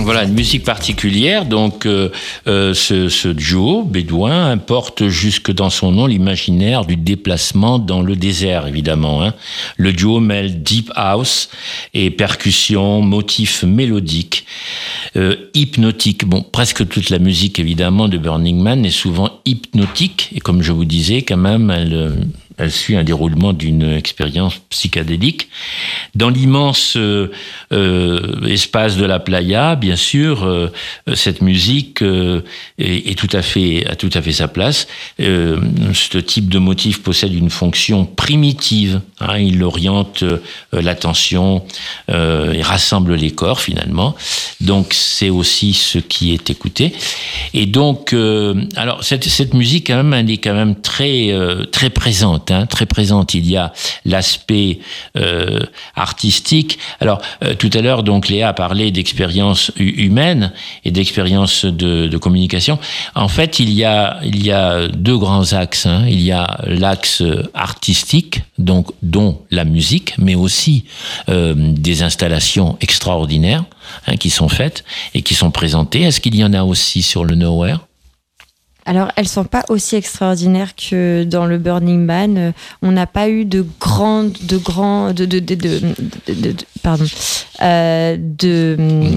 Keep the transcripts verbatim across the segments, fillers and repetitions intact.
Voilà, une musique particulière. Donc, euh, euh, ce, ce duo bédouin porte jusque dans son nom l'imaginaire du déplacement dans le désert, évidemment. Hein. Le duo mêle deep house et percussion, motifs mélodiques, euh, hypnotiques. Bon, presque toute la musique, évidemment, de Burning Man est souvent hypnotique. Et comme je vous disais, quand même, elle... Elle suit un déroulement d'une expérience psychédélique. Dans l'immense euh, euh, espace de la playa, bien sûr, euh, cette musique euh, est, est tout à fait, a tout à fait sa place. Euh, ce type de motif possède une fonction primitive. Hein, il oriente euh, l'attention euh, et rassemble les corps, finalement. Donc, c'est aussi ce qui est écouté. Et donc, euh, alors, cette, cette musique, quand même, elle est quand même très, euh, très présente. Hein, très présente. Il y a l'aspect euh, artistique. Alors, euh, tout à l'heure, donc, Léa a parlé d'expérience humaine et d'expérience de, de communication. En fait, il y a, il y a deux grands axes. Hein. Il y a l'axe artistique, donc, dont la musique, mais aussi euh, des installations extraordinaires hein, qui sont faites et qui sont présentées. Est-ce qu'il y en a aussi sur le Nowhere ? Alors, elles sont pas aussi extraordinaires que dans le Burning Man. Euh, on n'a pas eu de grandes, de grands, de, de, de, de, de, de, de pardon, euh, de,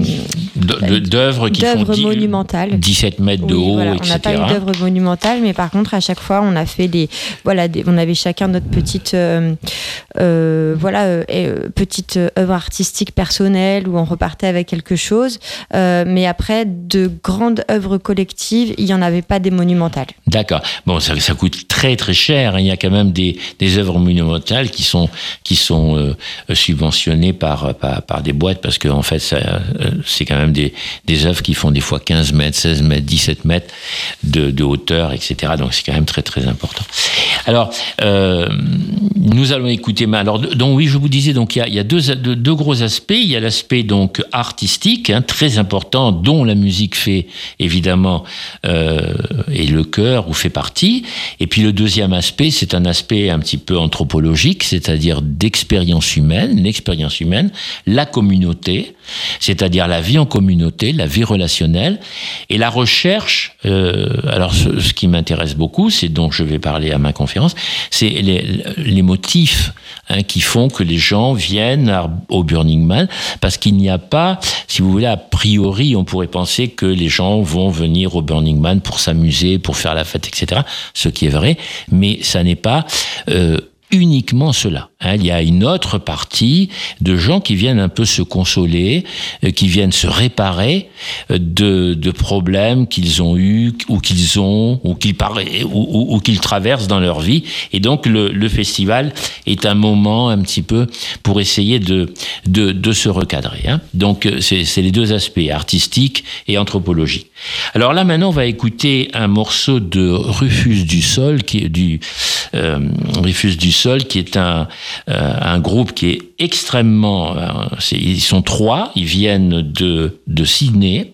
de, de d'œuvres qui d'œuvres font monumentales. dix-sept mètres de oui, haut, voilà, et cetera. On n'a pas eu d'œuvres monumentales, mais par contre, à chaque fois, on a fait des, voilà, des, on avait chacun notre petite, euh, euh, voilà, euh, petite œuvre artistique personnelle où on repartait avec quelque chose. Euh, mais après, de grandes œuvres collectives, il y en avait pas des monumentales. D'accord. Bon, ça, ça coûte très très cher. Il y a quand même des, des œuvres monumentales qui sont qui sont euh, subventionnées par, par par des boîtes parce que en fait, ça, euh, c'est quand même des des œuvres qui font des fois quinze mètres, seize mètres, dix-sept mètres de, de hauteur, et cetera. Donc c'est quand même très très important. Alors, euh, nous allons écouter. Alors, donc oui, je vous disais, donc il y a, il y a deux, deux deux gros aspects. Il y a l'aspect donc artistique, hein, très important, dont la musique fait évidemment euh, et le cœur ou fait partie. Et puis le deuxième aspect, c'est un aspect un petit peu anthropologique, c'est-à-dire d'expérience humaine, l'expérience humaine, la communauté, c'est-à-dire la vie en communauté, la vie relationnelle, et la recherche. Euh, alors ce, ce qui m'intéresse beaucoup, c'est dont je vais parler à ma conférence, c'est les, les motifs hein, qui font que les gens viennent à, au Burning Man, parce qu'il n'y a pas, si vous voulez, a priori, on pourrait penser que les gens vont venir au Burning Man pour s'amuser, pour faire la fête, et cetera. Ce qui est vrai, mais ça n'est pas euh, uniquement cela. Hein, il y a une autre partie de gens qui viennent un peu se consoler, euh, qui viennent se réparer euh, de, de problèmes qu'ils ont eus ou qu'ils ont ou qu'ils par, ou, ou, ou qu'ils traversent dans leur vie. Et donc le, le festival est un moment un petit peu pour essayer de de, de se recadrer. Hein. Donc c'est, c'est les deux aspects, artistique et anthropologique. Alors là maintenant on va écouter un morceau de Rufus du Sol, qui est du euh, Rufus du Sol, qui est un Euh, un groupe qui est extrêmement... Euh, c'est, ils sont trois, ils viennent de, de Sydney.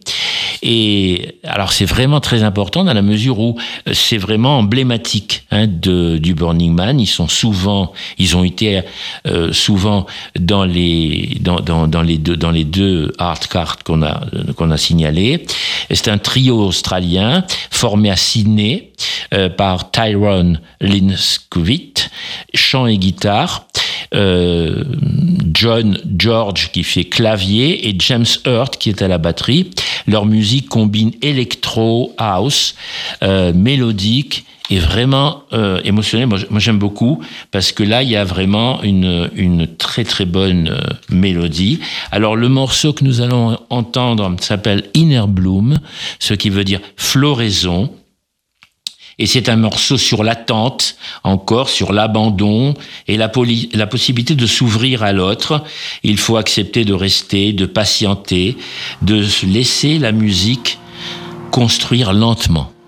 Et alors c'est vraiment très important dans la mesure où c'est vraiment emblématique hein, de, du Burning Man. Ils sont souvent, ils ont été euh, souvent dans les dans, dans, dans les deux dans les deux hard cards qu'on a qu'on a signalés. C'est un trio australien formé à Sydney euh, par Tyrone Linscovit, chant et guitare. Euh, John George qui fait clavier et James Hurt qui est à la batterie. Leur musique combine électro, house, euh, mélodique et vraiment euh, émotionnelle. Moi, moi j'aime beaucoup parce que là il y a vraiment une une très très bonne euh, mélodie. Alors le morceau que nous allons entendre s'appelle Inner Bloom, ce qui veut dire floraison. Et c'est un morceau sur l'attente, encore sur l'abandon et la, poli- la possibilité de s'ouvrir à l'autre. Il faut accepter de rester, de patienter, de laisser la musique construire lentement.